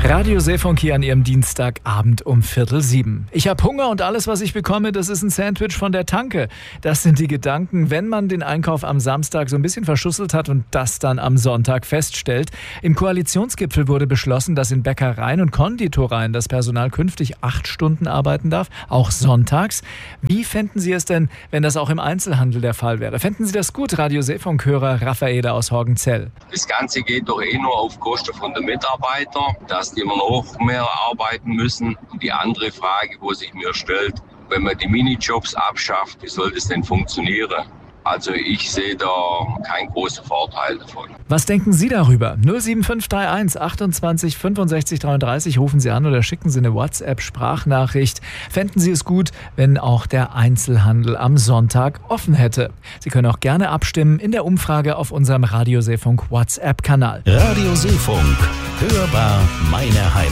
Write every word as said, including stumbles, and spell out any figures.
Radio Seefunk hier an Ihrem Dienstagabend um Viertel sieben. Ich habe Hunger und alles, was ich bekomme, das ist ein Sandwich von der Tanke. Das sind die Gedanken, wenn man den Einkauf am Samstag so ein bisschen verschusselt hat und das dann am Sonntag feststellt. Im Koalitionsgipfel wurde beschlossen, dass in Bäckereien und Konditoreien das Personal künftig acht Stunden arbeiten darf, auch sonntags. Wie fänden Sie es denn, wenn das auch im Einzelhandel der Fall wäre? Fänden Sie das gut, Radio Seefunk-Hörer Raffaele aus Horgenzell? Das Ganze geht doch eh nur auf Kosten von den Mitarbeitern, dass die immer noch mehr arbeiten müssen. Und die andere Frage, wo sich mir stellt, wenn man die Minijobs abschafft, wie soll das denn funktionieren? Also ich sehe da keinen großen Vorteil davon. Was denken Sie darüber? null sieben fünf drei eins achtundzwanzig fünfundsechzig dreiunddreißig rufen Sie an oder schicken Sie eine WhatsApp-Sprachnachricht. Fänden Sie es gut, wenn auch der Einzelhandel am Sonntag offen hätte? Sie können auch gerne abstimmen in der Umfrage auf unserem Radio Seefunk WhatsApp-Kanal. Radio Seefunk, hörbar meine Heimat.